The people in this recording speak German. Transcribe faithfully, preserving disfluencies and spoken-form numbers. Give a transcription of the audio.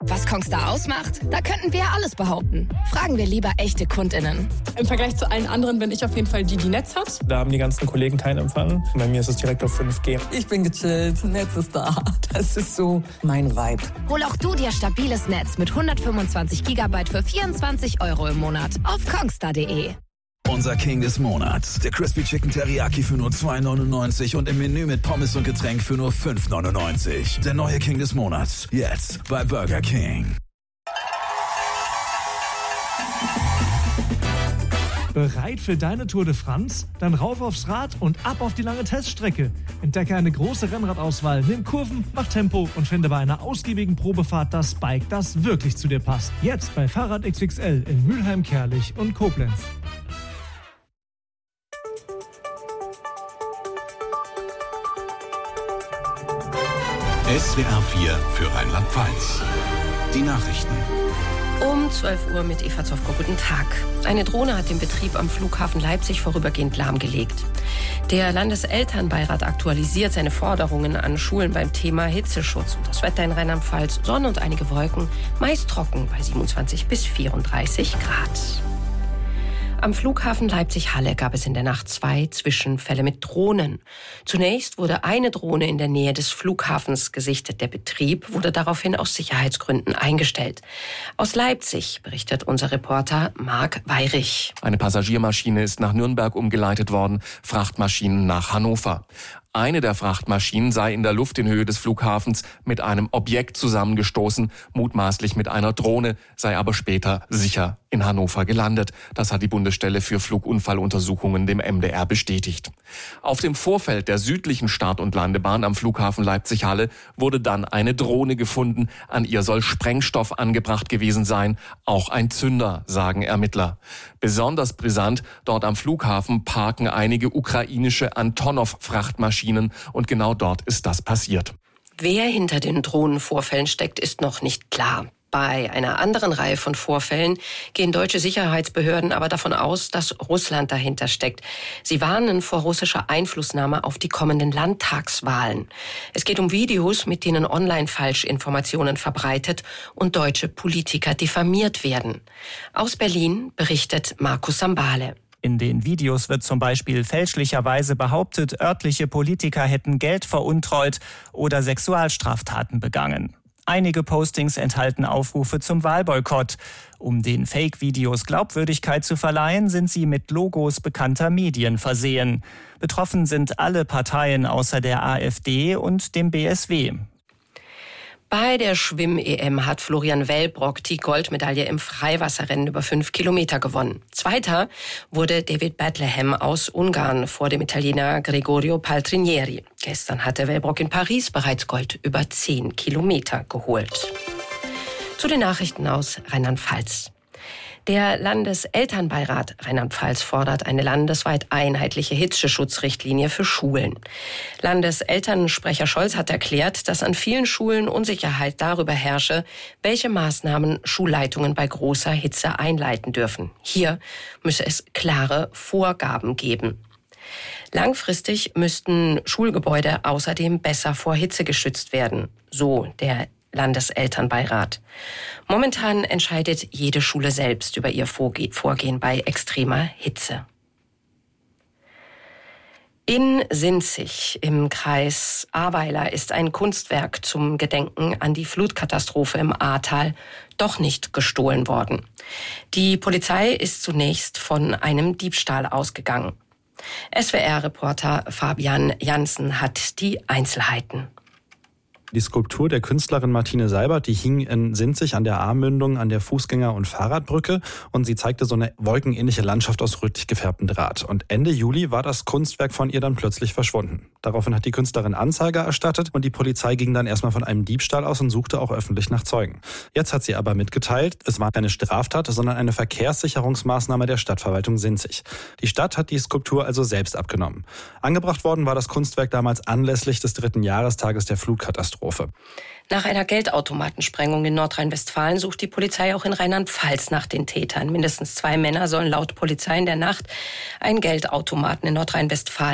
Was Kongstar ausmacht? Da könnten wir alles behaupten. Fragen wir lieber echte KundInnen. Im Vergleich zu allen anderen bin ich auf jeden Fall die, die Netz hat. Da haben die ganzen Kollegen keinen Empfang. Bei mir ist es direkt auf fünf G. Ich bin gechillt, Netz ist da. Das ist so mein Vibe. Hol auch du dir stabiles Netz mit hundertfünfundzwanzig Gigabyte für vierundzwanzig Euro im Monat auf kongstar punkt de. Unser King des Monats. Der Crispy Chicken Teriyaki für nur zwei neunundneunzig und im Menü mit Pommes und Getränk für nur fünf neunundneunzig. Der neue King des Monats. Jetzt bei Burger King. Bereit für deine Tour de France? Dann rauf aufs Rad und ab auf die lange Teststrecke. Entdecke eine große Rennradauswahl, nimm Kurven, mach Tempo und finde bei einer ausgiebigen Probefahrt das Bike, das wirklich zu dir passt. Jetzt bei Fahrrad X X L in Mülheim, Kerlich und Koblenz. S W R vier für Rheinland-Pfalz. Die Nachrichten. Um zwölf Uhr mit Eva Zofko. Guten Tag. Eine Drohne hat den Betrieb am Flughafen Leipzig vorübergehend lahmgelegt. Der Landeselternbeirat aktualisiert seine Forderungen an Schulen beim Thema Hitzeschutz. Und das Wetter in Rheinland-Pfalz: Sonne und einige Wolken, meist trocken bei siebenundzwanzig bis vierunddreißig Grad. Am Flughafen Leipzig-Halle gab es in der Nacht zwei Zwischenfälle mit Drohnen. Zunächst wurde eine Drohne in der Nähe des Flughafens gesichtet. Der Betrieb wurde daraufhin aus Sicherheitsgründen eingestellt. Aus Leipzig berichtet unser Reporter Marc Weyrich. Eine Passagiermaschine ist nach Nürnberg umgeleitet worden, Frachtmaschinen nach Hannover. Eine der Frachtmaschinen sei in der Luft in Höhe des Flughafens mit einem Objekt zusammengestoßen, mutmaßlich mit einer Drohne, sei aber später sicher in Hannover gelandet. Das hat die Bundesstelle für Flugunfalluntersuchungen dem M D R bestätigt. Auf dem Vorfeld der südlichen Start- und Landebahn am Flughafen Leipzig-Halle wurde dann eine Drohne gefunden. An ihr soll Sprengstoff angebracht gewesen sein, auch ein Zünder, sagen Ermittler. Besonders brisant: dort am Flughafen parken einige ukrainische Antonov-Frachtmaschinen und genau dort ist das passiert. Wer hinter den Drohnenvorfällen steckt, ist noch nicht klar. Bei einer anderen Reihe von Vorfällen gehen deutsche Sicherheitsbehörden aber davon aus, dass Russland dahinter steckt. Sie warnen vor russischer Einflussnahme auf die kommenden Landtagswahlen. Es geht um Videos, mit denen online Falschinformationen verbreitet und deutsche Politiker diffamiert werden. Aus Berlin berichtet Markus Sambale. In den Videos wird zum Beispiel fälschlicherweise behauptet, örtliche Politiker hätten Geld veruntreut oder Sexualstraftaten begangen. Einige Postings enthalten Aufrufe zum Wahlboykott. Um den Fake-Videos Glaubwürdigkeit zu verleihen, sind sie mit Logos bekannter Medien versehen. Betroffen sind alle Parteien außer der AfD und dem B S W. Bei der Schwimm-E M hat Florian Wellbrock die Goldmedaille im Freiwasserrennen über fünf Kilometer gewonnen. Zweiter wurde David Bethlehem aus Ungarn vor dem Italiener Gregorio Paltrinieri. Gestern hatte Wellbrock in Paris bereits Gold über zehn Kilometer geholt. Zu den Nachrichten aus Rheinland-Pfalz. Der Landeselternbeirat Rheinland-Pfalz fordert eine landesweit einheitliche Hitzeschutzrichtlinie für Schulen. Landeselternsprecher Scholz hat erklärt, dass an vielen Schulen Unsicherheit darüber herrsche, welche Maßnahmen Schulleitungen bei großer Hitze einleiten dürfen. Hier müsse es klare Vorgaben geben. Langfristig müssten Schulgebäude außerdem besser vor Hitze geschützt werden, so der Landeselternbeirat. Momentan entscheidet jede Schule selbst über ihr Vorgehen bei extremer Hitze. In Sinzig im Kreis Ahrweiler ist ein Kunstwerk zum Gedenken an die Flutkatastrophe im Ahrtal doch nicht gestohlen worden. Die Polizei ist zunächst von einem Diebstahl ausgegangen. S W R-Reporter Fabian Janssen hat die Einzelheiten. Die Skulptur der Künstlerin Martine Seibert, die hing in Sinzig an der Ahrmündung an der Fußgänger- und Fahrradbrücke und sie zeigte so eine wolkenähnliche Landschaft aus rötlich gefärbtem Draht. Und Ende Juli war das Kunstwerk von ihr dann plötzlich verschwunden. Daraufhin hat die Künstlerin Anzeige erstattet und die Polizei ging dann erstmal von einem Diebstahl aus und suchte auch öffentlich nach Zeugen. Jetzt hat sie aber mitgeteilt, es war keine Straftat, sondern eine Verkehrssicherungsmaßnahme der Stadtverwaltung Sinzig. Die Stadt hat die Skulptur also selbst abgenommen. Angebracht worden war das Kunstwerk damals anlässlich des dritten Jahrestages der Flutkatastrophe. Nach einer Geldautomatensprengung in Nordrhein-Westfalen sucht die Polizei auch in Rheinland-Pfalz nach den Tätern. Mindestens zwei Männer sollen laut Polizei in der Nacht einen Geldautomaten in Nordrhein-Westfalen